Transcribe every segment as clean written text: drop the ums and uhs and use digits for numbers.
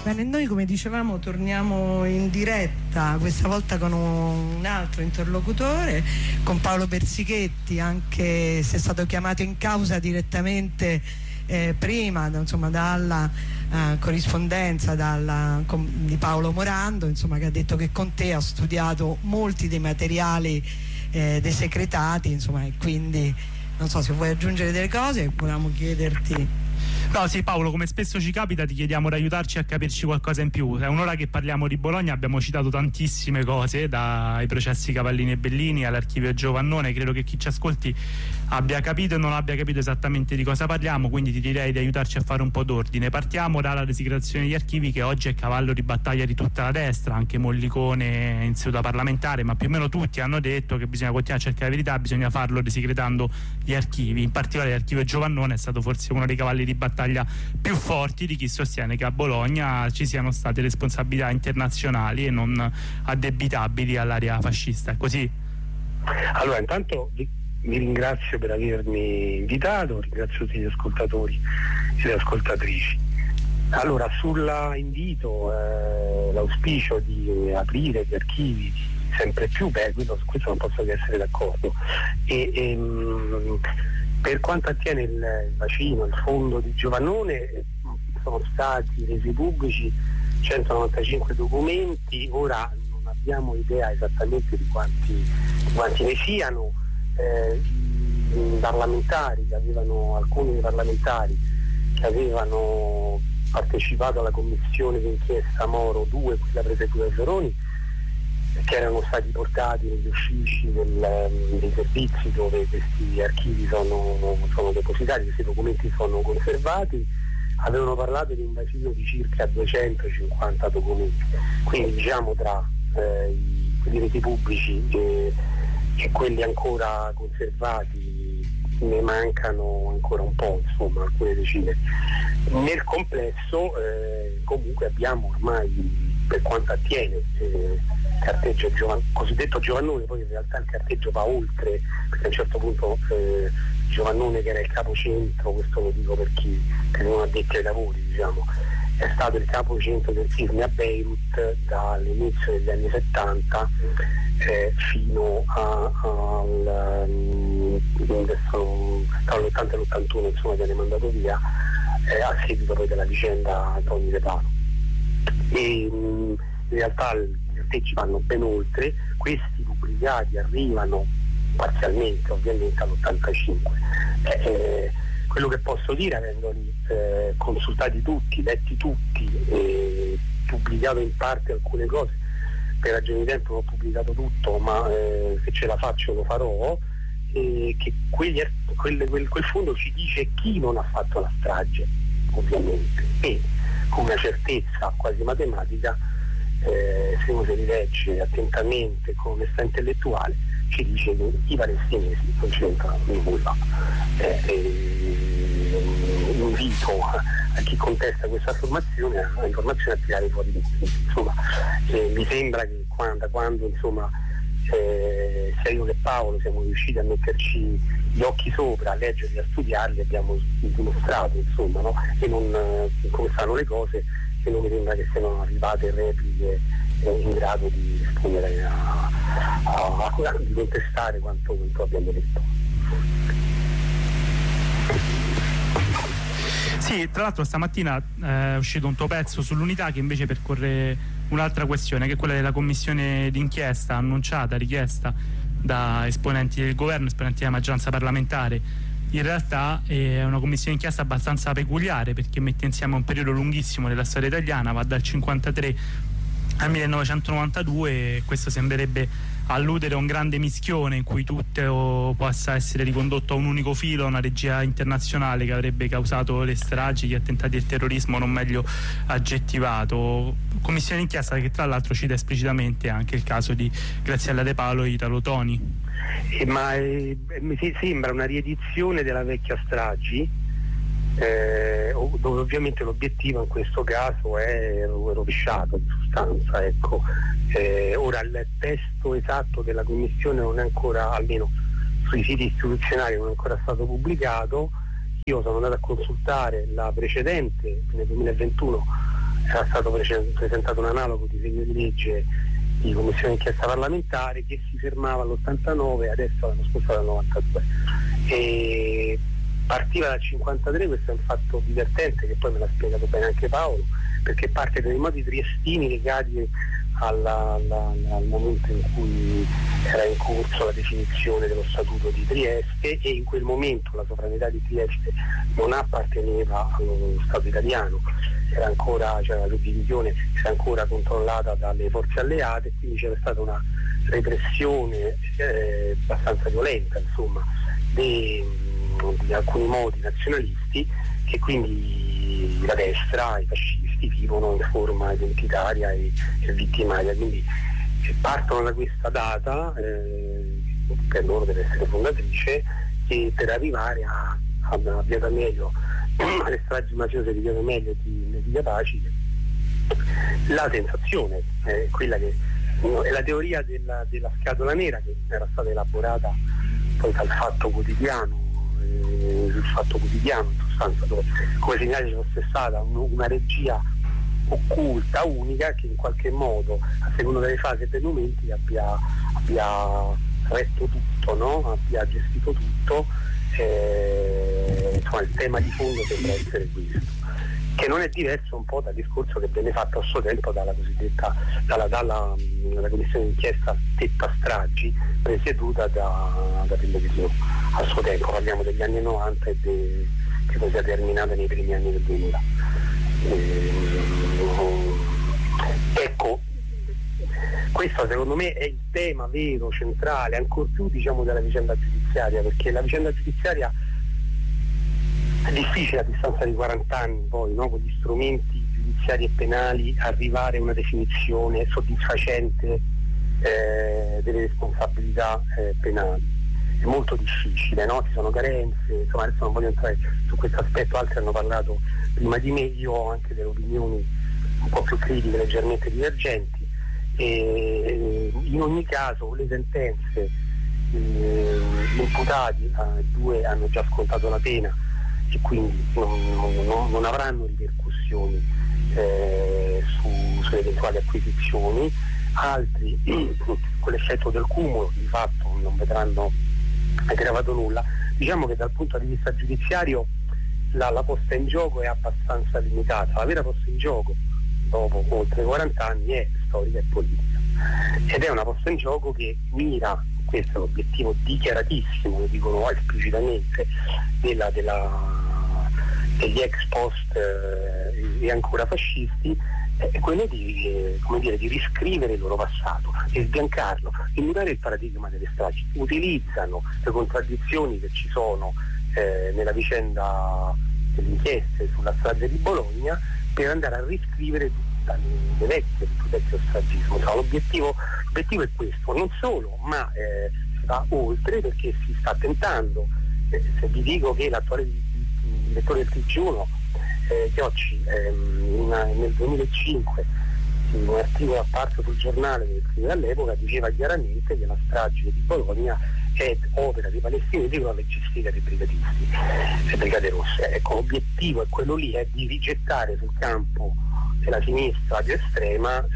Bene, noi come dicevamo torniamo in diretta, questa volta con un altro interlocutore, con Paolo Persichetti, anche se è stato chiamato in causa direttamente prima, insomma, dalla corrispondenza di Paolo Morando, insomma, che ha detto che con te ha studiato molti dei materiali desecretati, insomma, e quindi non so se vuoi aggiungere delle cose, volevamo chiederti. No, sì, Paolo, come spesso ci capita, ti chiediamo di aiutarci a capirci qualcosa in più. È un'ora che parliamo di Bologna, abbiamo citato tantissime cose, dai processi Cavallini e Bellini all'archivio Giovannone. Credo che chi ci ascolti abbia capito e non abbia capito esattamente di cosa parliamo, quindi ti direi di aiutarci a fare un po' d'ordine. Partiamo dalla desecretazione degli archivi, che oggi è cavallo di battaglia di tutta la destra, anche Mollicone in seduta parlamentare, ma più o meno tutti hanno detto che bisogna continuare a cercare la verità, bisogna farlo desecretando gli archivi. In particolare l'archivio Giovannone è stato forse uno dei cavalli di battaglia più forti di chi sostiene che a Bologna ci siano state responsabilità internazionali e non addebitabili all'area fascista. È così? Allora, intanto vi ringrazio per avermi invitato, ringrazio tutti gli ascoltatori e le ascoltatrici. Allora, sull'invito, l'auspicio di aprire gli archivi sempre più, su questo non posso che essere d'accordo. Per quanto attiene il bacino, il fondo di Giovannone, sono stati resi pubblici 195 documenti, ora non abbiamo idea esattamente di quanti ne siano. Alcuni parlamentari che avevano partecipato alla commissione d'inchiesta Moro 2, quella presa da Veroni, che erano stati portati negli uffici dei servizi dove questi archivi sono depositati, questi documenti sono conservati, avevano parlato di un bacino di circa 250 documenti, quindi diciamo tra quelli resi pubblici e quelli ancora conservati ne mancano ancora un po', insomma, alcune decine. Nel complesso comunque abbiamo ormai, per quanto attiene carteggio cosiddetto Giovannone, poi in realtà il carteggio va oltre, perché a un certo punto Giovannone, che era il capocentro, questo lo dico per chi non ha detto ai lavori, diciamo, è stato il capocentro del sisma a Beirut dall'inizio degli anni 70 fino all'80 e l'81, insomma, viene mandato via a seguito poi della vicenda Tony De Palo. E in realtà gli arteggi vanno ben oltre, questi pubblicati arrivano parzialmente ovviamente all'85. Quello che posso dire, avendoli consultati tutti, letti tutti e pubblicato in parte alcune cose, per ragioni di tempo non ho pubblicato tutto, ma se ce la faccio lo farò, che quel fondo ci dice chi non ha fatto la strage, ovviamente, e con una certezza quasi matematica, se uno si rilegge attentamente con onestà intellettuale, ci dice che i palestinesi non c'entrano nulla. Invito a chi contesta questa informazione a tirare fuori di sé. Insomma, mi sembra che da quando insomma sia io che Paolo siamo riusciti a metterci gli occhi sopra, a leggerli, a studiarli, abbiamo dimostrato, insomma, no? E non come stanno le cose, che non mi sembra che siano arrivate repliche in grado di rispondere di contestare quanto abbiamo detto. Sì, tra l'altro stamattina è uscito un tuo pezzo sull'Unità che invece percorre un'altra questione, che è quella della commissione d'inchiesta annunciata, richiesta da esponenti del governo, esponenti della maggioranza parlamentare. In realtà è una commissione d'inchiesta abbastanza peculiare, perché mette insieme un periodo lunghissimo della storia italiana, va dal 1953 al 1992, e questo sembrerebbe alludere a un grande mischione in cui tutto possa essere ricondotto a un unico filo, a una regia internazionale che avrebbe causato le stragi, gli attentati e il terrorismo non meglio aggettivato. Commissione d'inchiesta che tra l'altro cita esplicitamente anche il caso di Graziella De Palo e Italo Toni. Mi sembra una riedizione della vecchia stragi, dove ovviamente l'obiettivo in questo caso è rovesciato in sostanza, ecco. Ora il testo esatto della commissione non è ancora, almeno sui siti istituzionali, non è ancora stato pubblicato. Io sono andato a consultare la precedente nel 2021 era stato presentato un analogo disegno di legge di commissione d'inchiesta parlamentare che si fermava all'89, adesso l'anno scorso era al 92 e partiva dal 53. Questo è un fatto divertente che poi me l'ha spiegato bene anche Paolo, perché parte dai modi triestini legati al momento in cui era in corso la definizione dello statuto di Trieste, e in quel momento la sovranità di Trieste non apparteneva allo Stato italiano, era ancora, cioè la suddivisione era ancora controllata dalle forze alleate, quindi c'era stata una repressione abbastanza violenta, insomma, di alcuni modi nazionalisti, che quindi la destra, i fascisti vivono in forma identitaria e vittimaria, quindi partono da questa data, per loro deve essere fondatrice, e per arrivare a Via D'Amelio, alle stragi mafiose di Via D'Amelio e di Via Paci. La sensazione è quella che è la teoria della scatola nera, che era stata elaborata poi dal Fatto Quotidiano, il Fatto Quotidiano in sostanza, dove come segnale ci fosse stata una regia occulta, unica, che in qualche modo, a seconda delle fasi e dei momenti, abbia retto tutto, no? Abbia gestito tutto. Insomma, il tema di fondo sembra essere questo, che non è diverso un po' dal discorso che venne fatto a suo tempo dalla cosiddetta dalla commissione d'inchiesta Tetta Stragi, presieduta da Pellegrino a suo tempo. Parliamo degli anni 90 e che poi sia terminata nei primi anni del 2000. Ecco, questo secondo me è il tema vero, centrale, ancor più della vicenda giudiziaria, perché la vicenda giudiziaria è difficile a distanza di 40 anni poi, no? Con gli strumenti giudiziari e penali arrivare a una definizione soddisfacente delle responsabilità penali. È molto difficile, no? Ci sono carenze, insomma adesso non voglio entrare su questo aspetto, altri hanno parlato prima di me, io ho anche delle opinioni un po' più critiche, leggermente divergenti. E in ogni caso le sentenze, gli imputati, 2 hanno già scontato la pena e quindi non avranno ripercussioni sulle eventuali acquisizioni, altri con l'effetto del cumulo di fatto non vedranno aggravato nulla. Diciamo che dal punto di vista giudiziario la posta in gioco è abbastanza limitata. La vera posta in gioco dopo oltre 40 anni è storica e politica, ed è una posta in gioco che mira, questo è l'obiettivo dichiaratissimo, lo dicono esplicitamente, degli ex post e ancora fascisti, è quello di riscrivere il loro passato, di sbiancarlo, di mutare il paradigma delle stragi. Utilizzano le contraddizioni che ci sono nella vicenda delle inchieste sulla strage di Bologna per andare a riscrivere tutto il vecchio stragismo. L'obiettivo è questo, non solo, ma si va oltre, perché si sta tentando, se vi dico che l'attuale direttore del TG1 Chiocci nel 2005 in un articolo apparso sul giornale che scriveva all'epoca diceva chiaramente che la strage di Bologna è opera dei palestinesi con la logistica dei brigatisti, le Brigate Rosse. Ecco, l'obiettivo è quello lì, è di rigettare sul campo della sinistra più estrema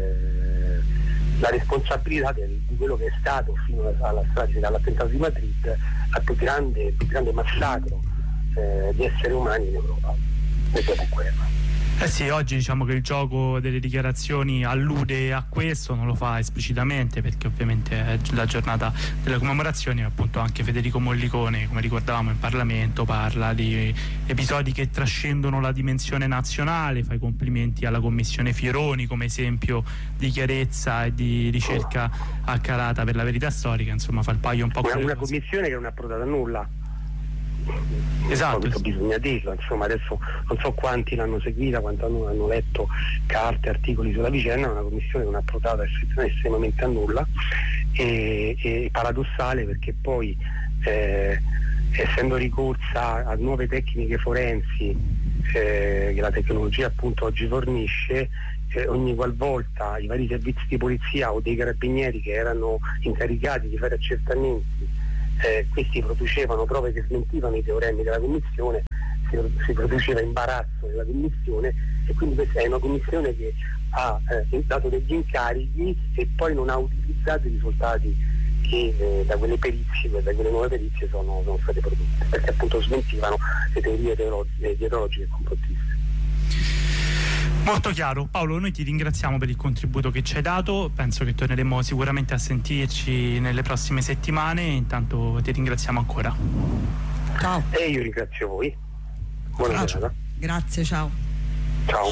la responsabilità di quello che è stato fino alla strage, all'attentato di Madrid, al più grande massacro di esseri umani in Europa nel dopoguerra. Sì, oggi diciamo che il gioco delle dichiarazioni allude a questo, non lo fa esplicitamente perché ovviamente è la giornata delle commemorazioni, appunto anche Federico Mollicone, come ricordavamo in Parlamento, parla di episodi che trascendono la dimensione nazionale, fa i complimenti alla Commissione Fieroni come esempio di chiarezza e di ricerca accalata per la verità storica, insomma fa il paio un po' con una commissione che non ha portato a nulla. Esatto. Questo bisogna dirlo, insomma adesso non so quanti l'hanno seguita, quanti hanno letto carte, articoli sulla vicenda, è una commissione che non ha portato estremamente a nulla, e paradossale perché poi essendo ricorsa a nuove tecniche forensi che la tecnologia appunto oggi fornisce, ogni qualvolta i vari servizi di polizia o dei carabinieri che erano incaricati di fare accertamenti questi producevano prove che smentivano i teoremi della commissione, si produceva imbarazzo nella commissione, e quindi questa è una commissione che ha dato degli incarichi e poi non ha utilizzato i risultati che da quelle nuove perizie sono state prodotte, perché appunto smentivano le teorie ideologiche e complottiste. Molto chiaro. Paolo, noi ti ringraziamo per il contributo che ci hai dato, penso che torneremo sicuramente a sentirci nelle prossime settimane, intanto ti ringraziamo ancora. Ciao. E io ringrazio voi. Buona giornata. Grazie, ciao. Ciao.